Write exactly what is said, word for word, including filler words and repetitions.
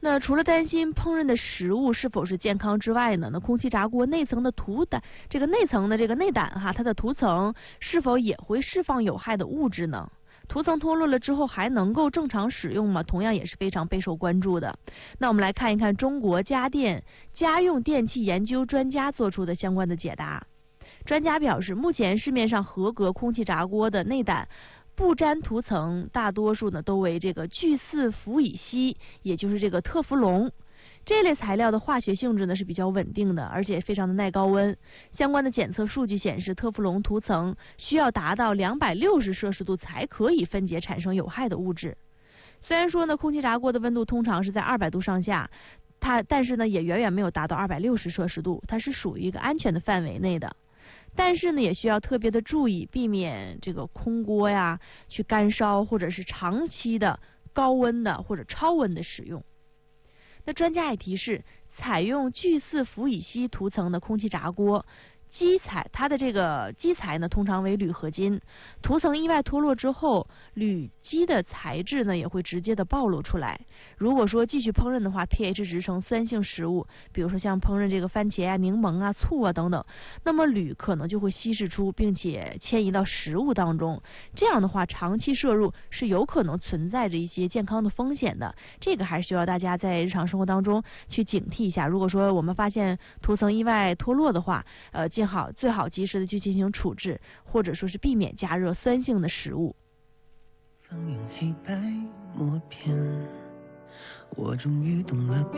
那除了担心烹饪的食物是否是健康之外呢，那空气炸锅内层的涂胆，这个内层的这个内胆哈，它的涂层是否也会释放有害的物质呢？涂层脱落了之后还能够正常使用吗？同样也是非常备受关注的。那我们来看一看中国家电家用电器研究专家做出的相关的解答。专家表示，目前市面上合格空气炸锅的内胆不粘涂层大多数呢都为这个聚四氟乙烯，也就是这个特氟龙。这类材料的化学性质呢是比较稳定的，而且非常的耐高温。相关的检测数据显示，特氟龙涂层需要达到两百六十摄氏度才可以分解产生有害的物质。虽然说呢，空气炸锅的温度通常是在二百度上下，它但是呢也远远没有达到二百六十摄氏度，它是属于一个安全的范围内的。但是呢，也需要特别的注意，避免这个空锅呀去干烧，或者是长期的高温的或者超温的使用。那专家也提示，采用聚四氟乙烯涂层的空气炸锅，基材它的这个基材呢通常为铝合金，涂层意外脱落之后，铝基的材质呢也会直接的暴露出来。如果说继续烹饪的话 ，pH 值呈酸性食物，比如说像烹饪这个番茄啊、柠檬啊、醋啊等等，那么铝可能就会稀释出，并且迁移到食物当中。这样的话，长期摄入是有可能存在着一些健康的风险的。这个还是需要大家在日常生活当中去警惕一下。如果说我们发现涂层意外脱落的话，呃，最好最好及时的去进行处置，或者说是避免加热酸性的食物。 放映黑白默片，我终于懂了。